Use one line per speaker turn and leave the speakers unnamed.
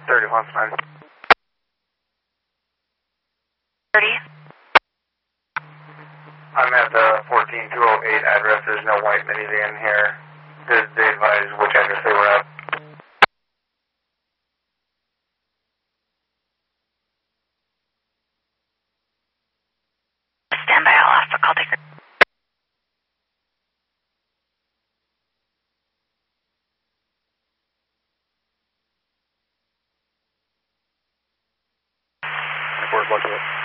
31's fine.
30.
I'm at the 14208 address. There's no white minivan here. Did they advise which address they were at?
Stand by, I'll ask the call taker.
Report, look at it.